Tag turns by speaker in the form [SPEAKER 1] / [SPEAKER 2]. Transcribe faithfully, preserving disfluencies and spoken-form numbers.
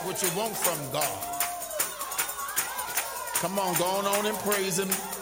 [SPEAKER 1] What you want from God. Come on, go on and praise him.